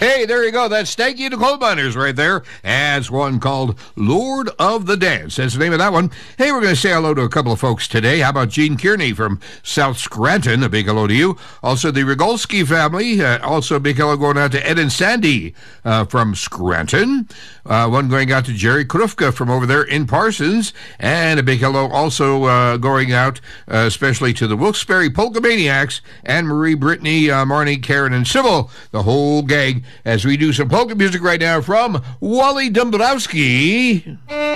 Hey, there you go. That's Stanky and the Coal Miners right there. And it's one called Lord of the Dance. That's the name of that one. Hey, we're going to say hello to a couple of folks today. How about Gene Kearney from South Scranton? A big hello to you. Also, the Rigolski family. Also, a big hello going out to Ed and Sandy from Scranton. One going out to Jerry Krufka from over there in Parsons. And a big hello also going out especially to the Wilkes-Barre Polka Maniacs, Anne Marie, Brittany, Marnie, Karen, and Sybil, the whole gang, as we do some polka music right now from Wally Dombrowski.